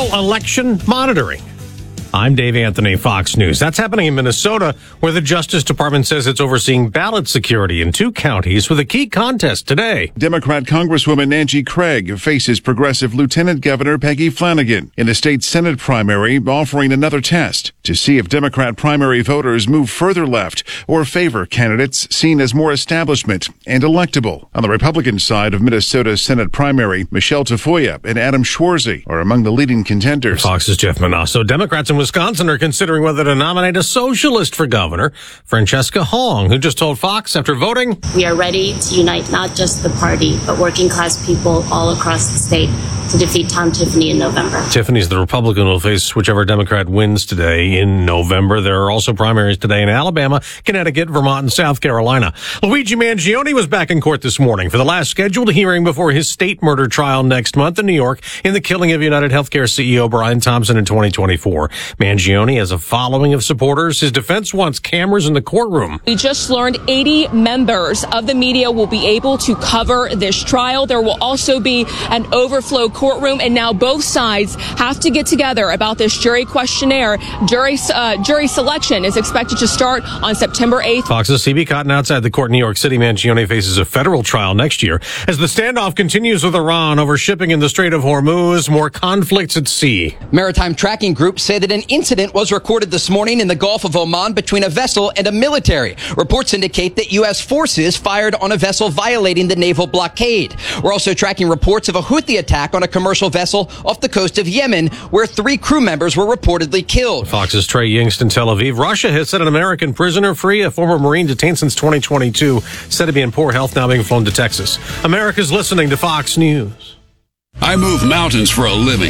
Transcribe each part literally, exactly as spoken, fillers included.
Federal election monitoring. I'm Dave Anthony, Fox News. That's happening in Minnesota, where the Justice Department says it's overseeing ballot security in two counties with a key contest today. Democrat Congresswoman Nancy Craig faces progressive Lieutenant Governor Peggy Flanagan in the state Senate primary, offering another test to see if Democrat primary voters move further left or favor candidates seen as more establishment and electable. On the Republican side of Minnesota's Senate primary, Michelle Tafoya and Adam Schwarzy are among the leading contenders. Fox's Jeff Manasso. Democrats in Wisconsin are considering whether to nominate a socialist for governor, Francesca Hong, who just told Fox after voting, "We are ready to unite not just the party, but working class people all across the state to defeat Tom Tiffany in November." Tiffany's the Republican who will face whichever Democrat wins today in November. There are also primaries today in Alabama, Connecticut, Vermont, and South Carolina. Luigi Mangione was back in court this morning for the last scheduled hearing before his state murder trial next month in New York in the killing of United Healthcare C E O Brian Thompson in twenty twenty-four. Mangione has a following of supporters. His defense wants cameras in the courtroom. We just learned eighty members of the media will be able to cover this trial. There will also be an overflow courtroom, and now both sides have to get together about this jury questionnaire. Jury uh, jury selection is expected to start on September eighth. Fox's C B Cotton outside the court in New York City. Mangione faces a federal trial next year as the standoff continues with Iran over shipping in the Strait of Hormuz. More conflicts at sea. Maritime tracking groups say that an incident was recorded this morning in the Gulf of Oman between a vessel and a military. Reports indicate that U S forces fired on a vessel violating the naval blockade. We're also tracking reports of a Houthi attack on a commercial vessel off the coast of Yemen, where three crew members were reportedly killed. Fox's Trey Yingst in Tel Aviv. Russia has set an American prisoner free, a former Marine detained since twenty twenty-two, said to be in poor health, now being flown to Texas. America's listening to Fox News. I move mountains for a living.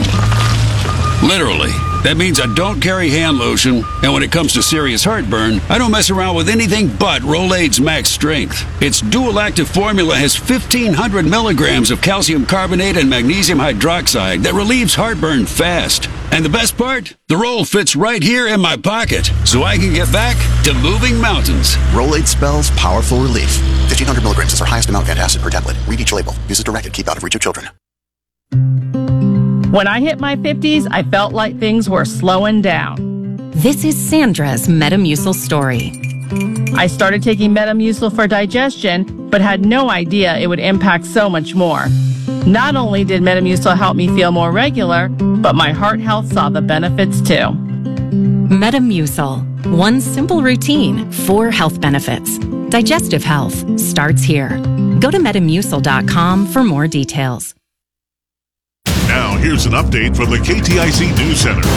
Literally. That means I don't carry hand lotion, and when it comes to serious heartburn, I don't mess around with anything but Rolaids Max Strength. Its dual-active formula has fifteen hundred milligrams of calcium carbonate and magnesium hydroxide that relieves heartburn fast. And the best part? The roll fits right here in my pocket, so I can get back to moving mountains. Rolaids spells powerful relief. fifteen hundred milligrams is our highest amount of antacid per tablet. Read each label. Use as directed. Keep out of reach of children. When I hit my fifties, I felt like things were slowing down. This is Sandra's Metamucil story. I started taking Metamucil for digestion, but had no idea it would impact so much more. Not only did Metamucil help me feel more regular, but my heart health saw the benefits too. Metamucil. One simple routine, four health benefits. Digestive health starts here. Go to metamucil dot com for more details. Now, here's an update from the K T I C News Center.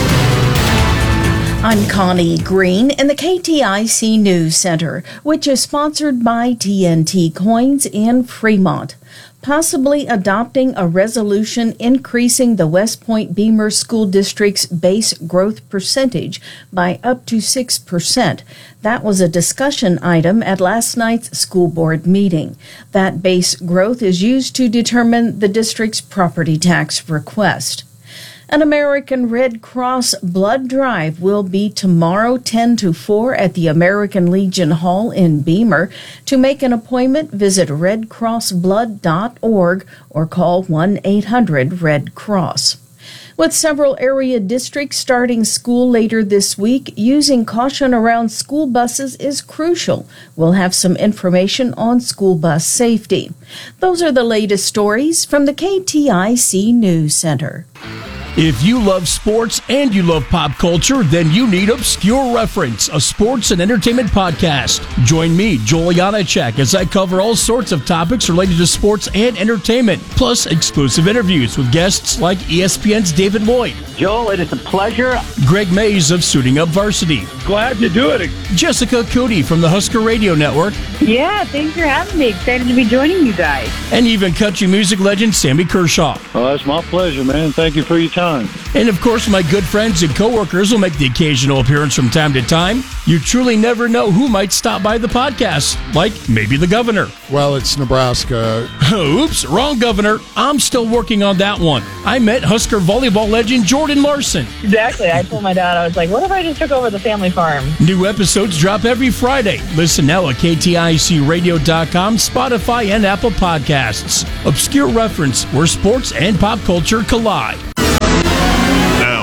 I'm Connie Green in the K T I C News Center, which is sponsored by T N T Coins in Fremont. Possibly adopting a resolution increasing the West Point Beamer School District's base growth percentage by up to six percent. That was a discussion item at last night's school board meeting. That base growth is used to determine the district's property tax request. An American Red Cross blood drive will be tomorrow ten to four at the American Legion Hall in Beamer. To make an appointment, visit red cross blood dot org or call one eight hundred red cross. With several area districts starting school later this week, using caution around school buses is crucial. We'll have some information on school bus safety. Those are the latest stories from the K T I C News Center. If you love sports and you love pop culture, then you need Obscure Reference, a sports and entertainment podcast. Join me, Joel Janacek, as I cover all sorts of topics related to sports and entertainment, plus exclusive interviews with guests like E S P N's David Lloyd. Joel, it is a pleasure. Greg Mays of Suiting Up Varsity. Glad to do it. Jessica Cootie from the Husker Radio Network. Yeah, thanks for having me. Excited to be joining you guys. And even country music legend Sammy Kershaw. Oh, that's my pleasure, man. Thank you for your time. And of course, my good friends and coworkers will make the occasional appearance from time to time. You truly never know who might stop by the podcast, like maybe the governor. Well, it's Nebraska. Oops, wrong governor. I'm still working on that one. I met Husker volleyball legend Jordan Larson. Exactly. I told my dad, I was like, what if I just took over the family farm? New episodes drop every Friday. Listen now at K T I C radio dot com, Spotify, and Apple Podcasts. Obscure Reference, where sports and pop culture collide. Now,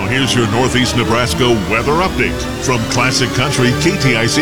Now, here's your Northeast Nebraska weather update from Classic Country K T I C.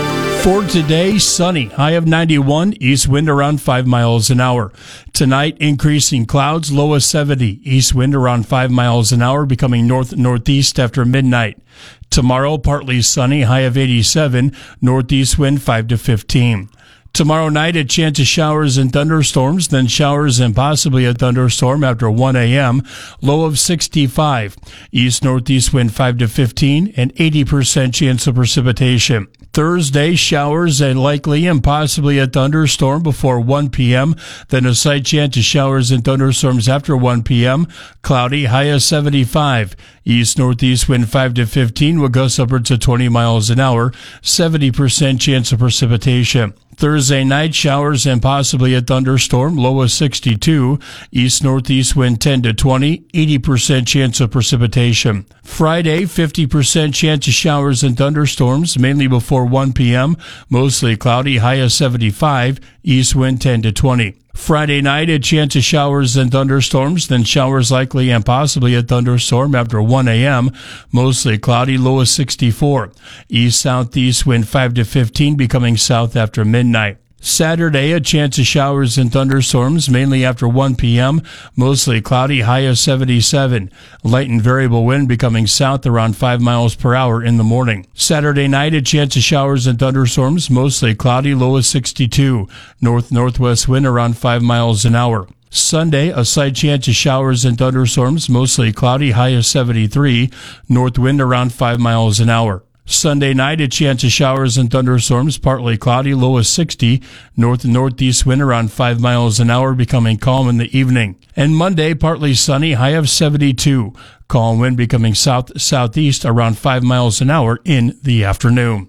For today, sunny, high of ninety-one, east wind around five miles an hour. Tonight, increasing clouds, low of seventy, east wind around five miles an hour, becoming north-northeast after midnight. Tomorrow, partly sunny, high of eighty-seven, northeast wind five to fifteen. Tomorrow night, a chance of showers and thunderstorms, then showers and possibly a thunderstorm after one a.m., low of sixty-five. East-northeast wind five to fifteen, and eighty percent chance of precipitation. Thursday, showers and likely and possibly a thunderstorm before one p.m., then a slight chance of showers and thunderstorms after one p.m., cloudy, high of seventy-five. East-northeast wind five to fifteen will gust upwards of twenty miles an hour, seventy percent chance of precipitation. Thursday night, showers and possibly a thunderstorm, low of sixty-two. East-northeast wind ten to twenty, eighty percent chance of precipitation. Friday, fifty percent chance of showers and thunderstorms, mainly before one p.m., mostly cloudy, high of seventy-five. East wind ten to twenty. Friday night, a chance of showers and thunderstorms, then showers likely and possibly a thunderstorm after one a.m., mostly cloudy, low of sixty-four. East-southeast wind five to fifteen, becoming south after midnight. Saturday, a chance of showers and thunderstorms, mainly after one p.m., mostly cloudy, high of seventy-seven. Light and variable wind becoming south around five miles per hour in the morning. Saturday night, a chance of showers and thunderstorms, mostly cloudy, low of sixty-two. North-northwest wind around five miles an hour. Sunday, a slight chance of showers and thunderstorms, mostly cloudy, high of seventy-three. North wind around five miles an hour. Sunday night, a chance of showers and thunderstorms, partly cloudy, low of sixty. North and northeast wind around five miles an hour, becoming calm in the evening. And Monday, partly sunny, high of seventy-two. Calm wind becoming south-southeast around five miles an hour in the afternoon.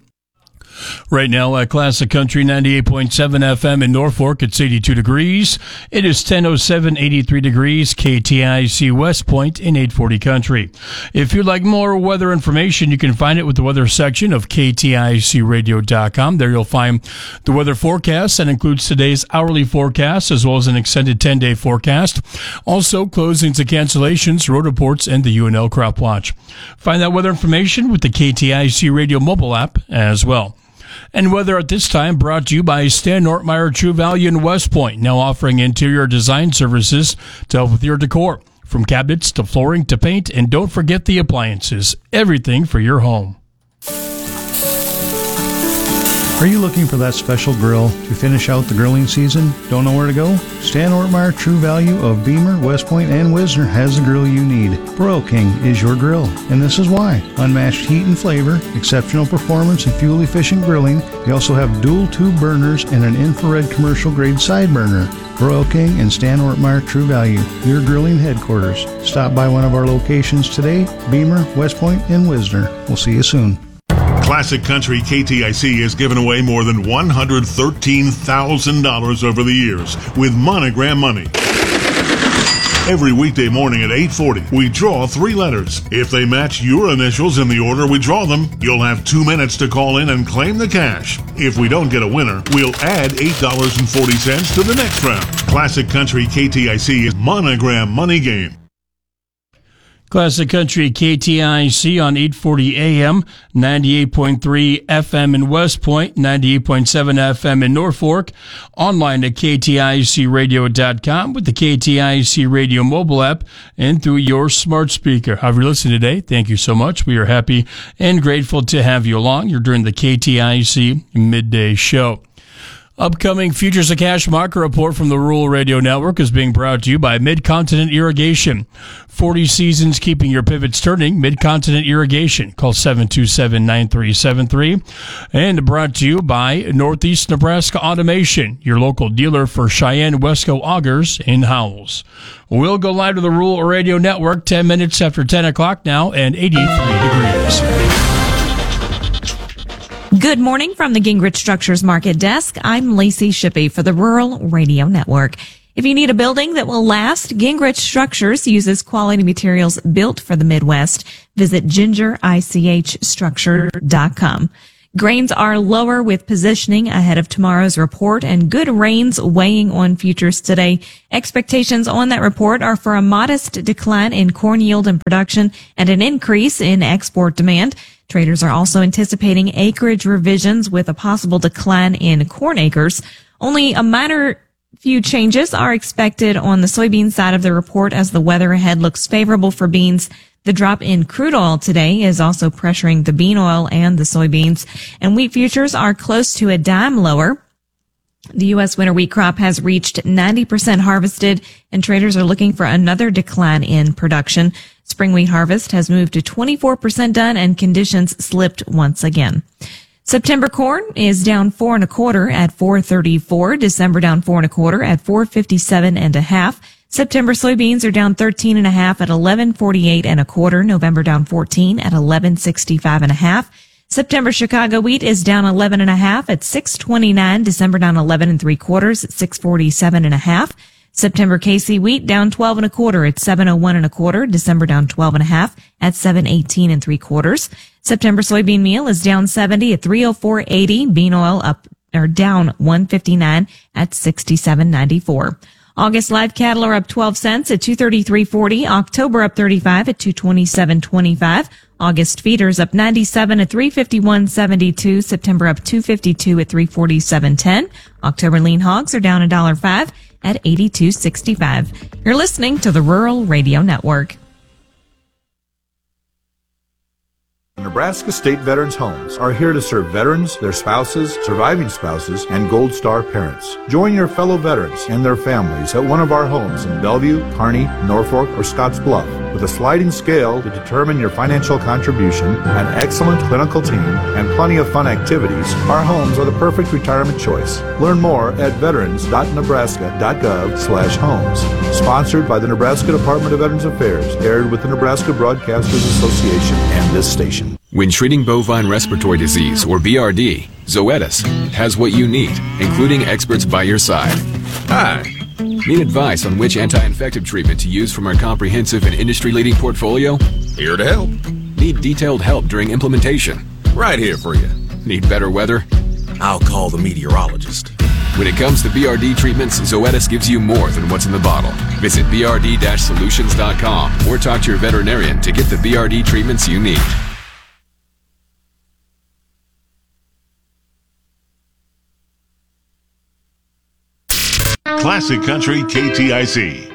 Right now at Classic Country ninety-eight point seven F M in Norfolk, it's eighty-two degrees. It is ten oh seven, eighty-three degrees, K T I C West Point in eight forty Country. If you'd like more weather information, you can find it with the weather section of K T I C radio dot com. There you'll find the weather forecast that includes today's hourly forecast as well as an extended ten-day forecast. Also, closings and cancellations, road reports, and the U N L Crop Watch. Find that weather information with the K T I C Radio mobile app as well. And weather at this time brought to you by Stan Ortmeyer True Value in West Point, now offering interior design services to help with your decor. From cabinets to flooring to paint, and don't forget the appliances. Everything for your home. Are you looking for that special grill to finish out the grilling season? Don't know where to go? Stan Ortmeyer True Value of Beamer, West Point, and Wisner has the grill you need. Broil King is your grill, and this is why. Unmatched heat and flavor, exceptional performance and fuel-efficient grilling. They also have dual tube burners and an infrared commercial-grade side burner. Broil King and Stan Ortmeyer True Value, your grilling headquarters. Stop by one of our locations today, Beamer, West Point, and Wisner. We'll see you soon. Classic Country K T I C has given away more than one hundred thirteen thousand dollars over the years with Monogram Money. Every weekday morning at eight forty, we draw three letters. If they match your initials in the order we draw them, you'll have two minutes to call in and claim the cash. If we don't get a winner, we'll add eight dollars and forty cents to the next round. Classic Country K T I C is Monogram Money Game. Classic Country K T I C on eight forty A M, ninety-eight point three F M in West Point, ninety-eight point seven F M in Norfolk, online at K T I C radio dot com with the K T I C Radio mobile app and through your smart speaker. However you listen today, thank you so much. We are happy and grateful to have you along. You're during the K T I C Midday Show. Upcoming Futures of Cash market report from the Rural Radio Network is being brought to you by Mid-Continent Irrigation. forty seasons keeping your pivots turning. Mid-Continent Irrigation. Call seven two seven, nine three seven three. And brought to you by Northeast Nebraska Automation, your local dealer for Cheyenne Wesco augers in Howells. We'll go live to the Rural Radio Network ten minutes after ten o'clock now and eighty-three degrees. Good morning from the Gingrich Structures Market Desk. I'm Lacey Shippey for the Rural Radio Network. If you need a building that will last, Gingrich Structures uses quality materials built for the Midwest. Visit ginger ich structure dot com. Grains are lower with positioning ahead of tomorrow's report and good rains weighing on futures today. Expectations on that report are for a modest decline in corn yield and production and an increase in export demand. Traders are also anticipating acreage revisions with a possible decline in corn acres. Only a minor few changes are expected on the soybean side of the report as the weather ahead looks favorable for beans. The drop in crude oil today is also pressuring the bean oil and the soybeans, and wheat futures are close to a dime lower. The U S winter wheat crop has reached ninety percent harvested, and traders are looking for another decline in production. Spring wheat harvest has moved to twenty-four percent done, and conditions slipped once again. September corn is down four and a quarter at four thirty-four. December down four and a quarter at four fifty-seven and a half. September soybeans are down thirteen and a half at eleven forty-eight and a quarter. November down fourteen at eleven sixty-five and a half. September Chicago wheat is down eleven and a half at six twenty-nine. December down eleven and three quarters at six forty-seven and a half. September K C wheat down twelve and a quarter at seven oh one and a quarter. December down twelve and a half at seven eighteen and three quarters. September soybean meal is down seventy at three oh four eighty. Bean oil up or down one fifty-nine at sixty-seven ninety-four. August live cattle are up twelve cents at two thirty-three forty. October up thirty-five at two twenty-seven twenty-five. August feeders up ninety-seven at three fifty-one seventy-two. September up two fifty-two at three forty-seven ten. October lean hogs are down a dollar five at eighty-two sixty-five. You're listening to the Rural Radio Network. Nebraska State Veterans Homes are here to serve veterans, their spouses, surviving spouses, and Gold Star parents. Join your fellow veterans and their families at one of our homes in Bellevue, Kearney, Norfolk, or Scotts Bluff. With a sliding scale to determine your financial contribution, an excellent clinical team, and plenty of fun activities, our homes are the perfect retirement choice. Learn more at veterans dot nebraska dot gov slash homes. Sponsored by the Nebraska Department of Veterans Affairs, aired with the Nebraska Broadcasters Association and this station. When treating bovine respiratory disease, or B R D, Zoetis has what you need, including experts by your side. Hi. Need advice on which anti-infective treatment to use from our comprehensive and industry-leading portfolio? Here to help. Need detailed help during implementation? Right here for you. Need better weather? I'll call the meteorologist. When it comes to B R D treatments, Zoetis gives you more than what's in the bottle. Visit b r d dash solutions dot com or talk to your veterinarian to get the B R D treatments you need. Classic Country K T I C.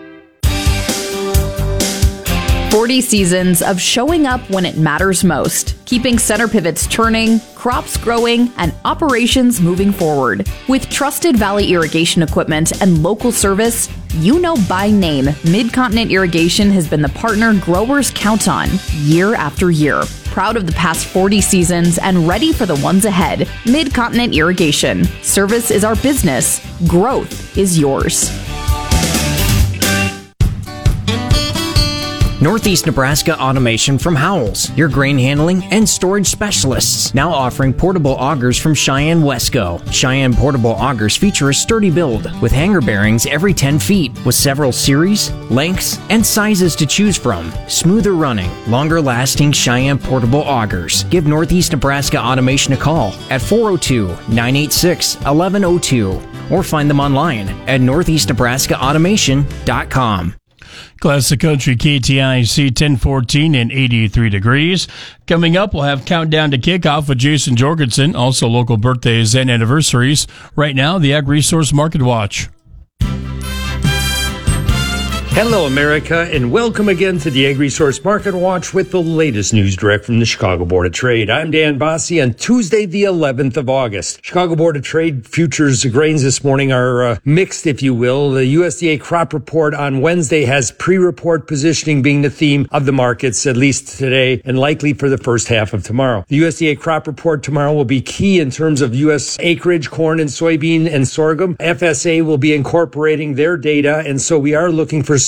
forty seasons of showing up when it matters most, keeping center pivots turning, crops growing, and operations moving forward. With trusted Valley irrigation equipment and local service, you know by name, Mid-Continent Irrigation has been the partner growers count on year after year. Proud of the past forty seasons and ready for the ones ahead. Mid-Continent Irrigation. Service is our business. Growth is yours. Northeast Nebraska Automation from Howells, your grain handling and storage specialists. Now offering portable augers from Cheyenne Wesco. Cheyenne portable augers feature a sturdy build with hanger bearings every ten feet with several series, lengths, and sizes to choose from. Smoother running, longer lasting Cheyenne portable augers. Give Northeast Nebraska Automation a call at four oh two, nine eight six, one one oh two or find them online at northeast nebraska automation dot com. Classic Country K T I C ten fourteen and eighty-three degrees. Coming up, we'll have Countdown to Kickoff with Jason Jorgensen, also local birthdays and anniversaries. Right now, the Ag Resource Market Watch. Hello, America, and welcome again to the Ag Resource Market Watch with the latest news direct from the Chicago Board of Trade. I'm Dan Bossie on Tuesday, the eleventh of August. Chicago Board of Trade futures grains this morning are uh, mixed, if you will. The U S D A crop report on Wednesday has pre-report positioning being the theme of the markets, at least today, and likely for the first half of tomorrow. The U S D A crop report tomorrow will be key in terms of U S acreage, corn and soybean and sorghum. F S A will be incorporating their data, and so we are looking for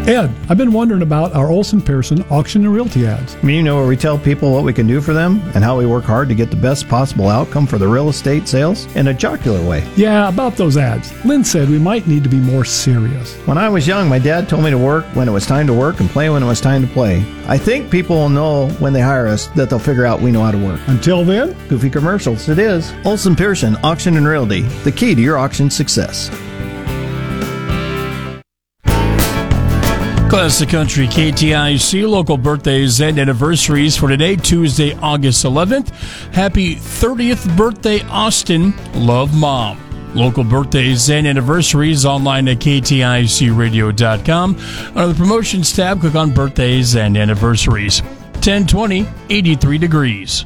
Ed, I've been wondering about our Olson Pearson auction and realty ads. I mean, you know, where we tell people what we can do for them and how we work hard to get the best possible outcome for the real estate sales in a jocular way. Yeah, about those ads. Lynn said we might need to be more serious. When I was young, my dad told me to work when it was time to work and play when it was time to play. I think people will know when they hire us that they'll figure out we know how to work. Until then, goofy commercials, it is. Olson Pearson, Auction and Realty, the key to your auction success. Classic Country K T I C, local birthdays and anniversaries for today, Tuesday, August eleventh. Happy thirtieth birthday, Austin. Love, Mom. Local birthdays and anniversaries online at K T I C radio dot com. Under the promotions tab, click on birthdays and anniversaries. ten twenty, eighty-three degrees.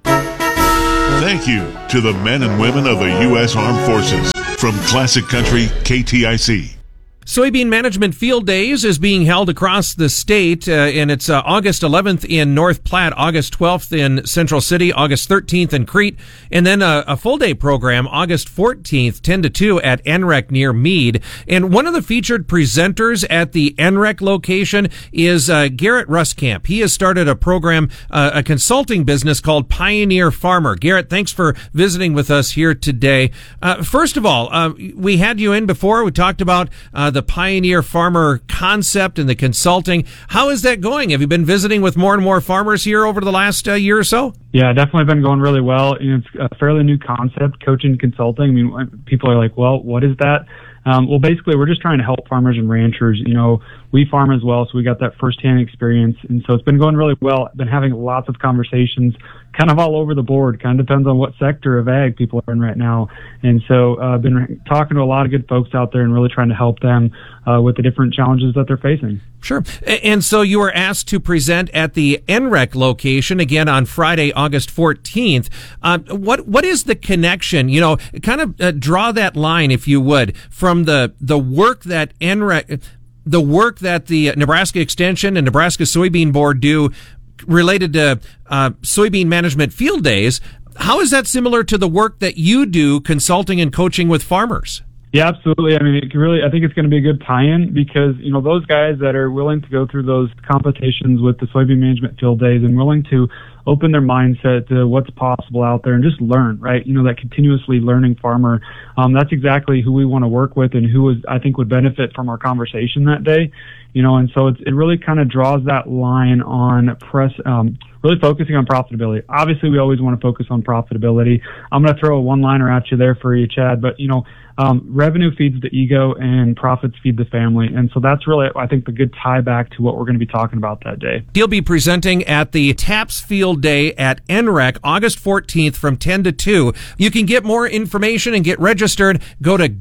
Thank you to the men and women of the U S Armed Forces. From Classic Country K T I C. Soybean Management Field Days is being held across the state, uh, and it's uh, August eleventh in North Platte, August twelfth in Central City, August thirteenth in Crete, and then a, a full-day program, August fourteenth, ten to two at N R E C near Meade. And one of the featured presenters at the N R E C location is uh, Garrett Ruskamp. He has started a program, uh, a consulting business called Pioneer Farmer. Garrett, thanks for visiting with us here today. Uh, first of all, uh, we had you in before. We talked about uh, the Pioneer Farmer concept and the consulting. How is that going? Have you been visiting with more and more farmers here over the last uh, year or so? Yeah, definitely been going really well. You know, it's a fairly new concept, coaching consulting. I mean, people are like, well, what is that? Um, well, basically, we're just trying to help farmers and ranchers. You know, we farm as well, so we got that firsthand experience. And so it's been going really well. I've been having lots of conversations kind of all over the board. Kind of depends on what sector of ag people are in right now. And so uh, I've been talking to a lot of good folks out there and really trying to help them uh, with the different challenges that they're facing. Sure. And so you were asked to present at the N R E C location again on Friday, August fourteenth. Uh, what what is the connection? You know, kind of uh, draw that line, if you would, from the the work that N R E C, the work that the Nebraska Extension and Nebraska Soybean Board do related to uh, soybean management field days. How is that similar to the work that you do consulting and coaching with farmers? Yeah, absolutely. I mean, it can really, I think it's going to be a good tie-in because, you know, those guys that are willing to go through those competitions with the soybean management field days and willing to open their mindset to what's possible out there and just learn, right? You know, that continuously learning farmer, um, that's exactly who we want to work with and who is, I think, would benefit from our conversation that day. You know, and so it's, it really kind of draws that line on press, um, really focusing on profitability. Obviously, we always want to focus on profitability. I'm going to throw a one-liner at you there for you, Chad, but, you know, um, revenue feeds the ego and profits feed the family. And so that's really, I think, the good tie back to what we're going to be talking about that day. He'll be presenting at the TAPS Field Day at N R E C, August fourteenth from ten to two. You can get more information and get registered. Go to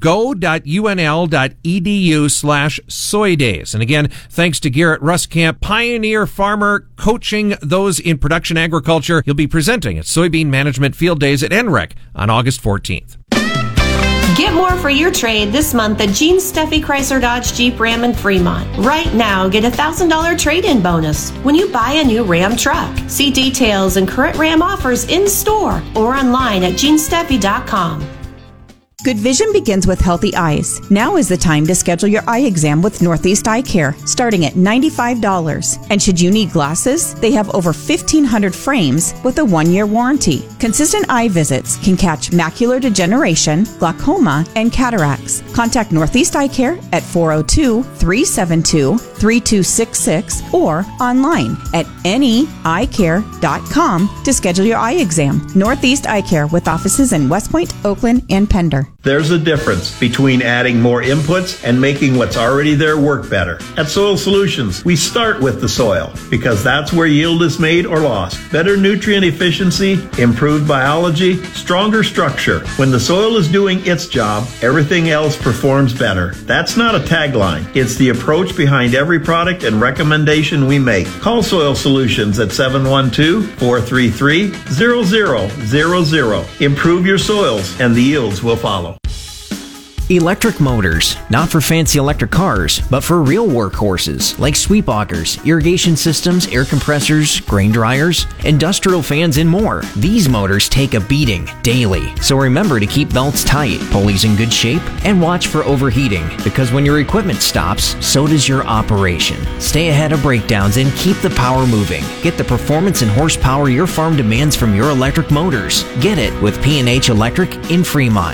go.unl.edu slash soy days. And again, thanks to Garrett Ruskamp, Pioneer Farmer, coaching those in production agriculture. He'll be presenting at Soybean Management Field Days at N R E C on August fourteenth. Get more for your trade this month at Gene Steffi Chrysler Dodge Jeep Ram in Fremont. Right now, get a one thousand dollars trade-in bonus when you buy a new Ram truck. See details and current Ram offers in store or online at gene steffi dot com. Good vision begins with healthy eyes. Now is the time to schedule your eye exam with Northeast Eye Care, starting at ninety-five dollars. And should you need glasses, they have over fifteen hundred frames with a one-year warranty. Consistent eye visits can catch macular degeneration, glaucoma, and cataracts. Contact Northeast Eye Care at four oh two, three seven two, three two six six or online at N E eye care dot com to schedule your eye exam. Northeast Eye Care with offices in West Point, Oakland, and Pender. There's a difference between adding more inputs and making what's already there work better. At Soil Solutions, we start with the soil because that's where yield is made or lost. Better nutrient efficiency, improved biology, stronger structure. When the soil is doing its job, everything else performs better. That's not a tagline. It's the approach behind every product and recommendation we make. Call Soil Solutions at seven one two, four three three, zero zero zero zero. Improve your soils and the yields will follow. Electric motors, not for fancy electric cars, but for real workhorses like sweep augers, irrigation systems, air compressors, grain dryers, industrial fans, and more. These motors take a beating daily, so remember to keep belts tight, pulleys in good shape, and watch for overheating, because when your equipment stops, so does your operation. Stay ahead of breakdowns and keep the power moving. Get the performance and horsepower your farm demands from your electric motors. Get it with P and H Electric in Fremont.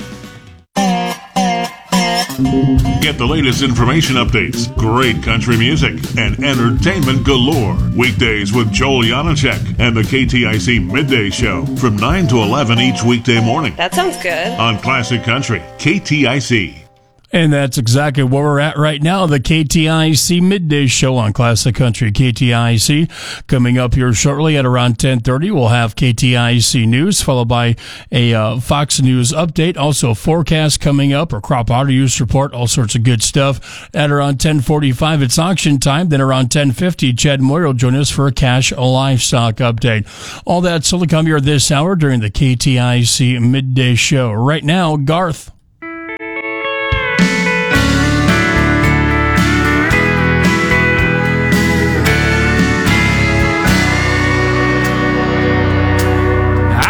Get the latest information updates, great country music, and entertainment galore. Weekdays with Joel Janacek and the K T I C Midday Show from nine to eleven each weekday morning. That sounds good. On Classic Country, K T I C. And that's exactly where we're at right now, the K T I C Midday Show on Classic Country K T I C. Coming up here shortly at around ten thirty, we'll have K T I C News, followed by a uh, Fox News update. Also, forecast coming up, or crop auto use report, all sorts of good stuff. At around ten forty-five, it's auction time. Then around ten fifty, Chad Moyer will join us for a cash livestock update. All that still to come here this hour during the K T I C Midday Show. Right now, Garth.